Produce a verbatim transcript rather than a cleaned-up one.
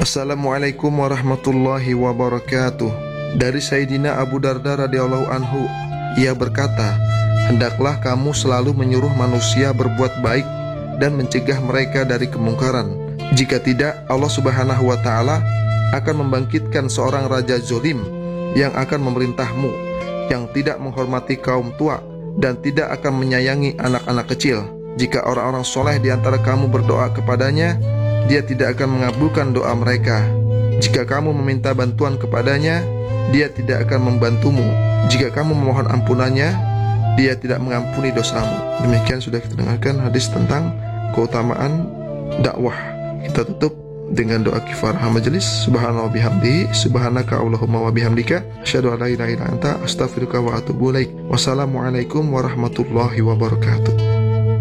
Assalamualaikum warahmatullahi wabarakatuh. Dari Sayyidina Abu Darda radhiyallahu anhu, ia berkata, hendaklah kamu selalu menyuruh manusia berbuat baik dan mencegah mereka dari kemungkaran. Jika tidak, Allah subhanahu wa ta'ala akan membangkitkan seorang raja zolim yang akan memerintahmu, yang tidak menghormati kaum tua dan tidak akan menyayangi anak-anak kecil. Jika orang-orang soleh di antara kamu berdoa kepadanya, Dia tidak akan mengabulkan doa mereka. Jika kamu meminta bantuan kepadanya, Dia tidak akan membantumu. Jika kamu memohon ampunannya, Dia tidak mengampuni dosamu. Demikian sudah kita dengarkan hadis tentang keutamaan dakwah. Kita tutup dengan doa kifarah majelis. Subhanallah bihamdihi, subhanaka Allahumma wa bihamdika, asyhadu an la ilaha illa anta, astaghfiruka wa atubu ilaik. Wassalamualaikum warahmatullahi wabarakatuh.